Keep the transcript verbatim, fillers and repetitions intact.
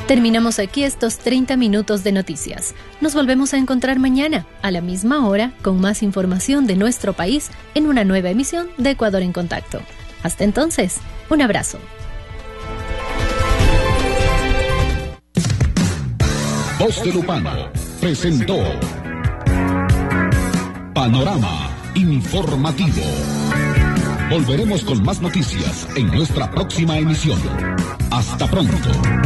Terminamos aquí estos treinta minutos de noticias. Nos volvemos a encontrar mañana, a la misma hora, con más información de nuestro país en una nueva emisión de Ecuador en Contacto. Hasta entonces, un abrazo. Voz de Lupano presentó Panorama Informativo. Volveremos con más noticias en nuestra próxima emisión. Hasta pronto.